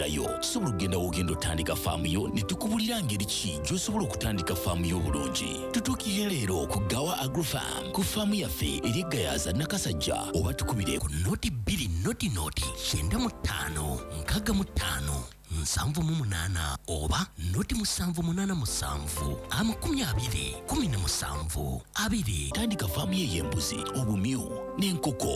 okugerayo sobola okugenda wogenda otandika faamu yo ne tukubulira ngeri ki gy'osobola okutandika faamu yo obulungi. Tutuukire leero ku Gawa Agrofarm ku faamu yaffe eri Gayaza Nakasajja oba tukubire ku noti 2 noti 95 65 7 oba noti 787 20 17 2. Tandika faamu y'embuzi, obumyu n'enkoko.